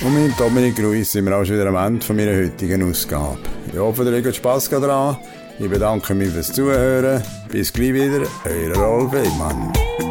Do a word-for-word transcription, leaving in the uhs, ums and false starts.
Und mit Dominik Ruiz sind wir auch schon wieder am Ende von meiner heutigen Ausgabe. Ich hoffe, ihr habt Spass daran. Ich bedanke mich fürs Zuhören. Bis gleich wieder, euer Rolf Wegmann.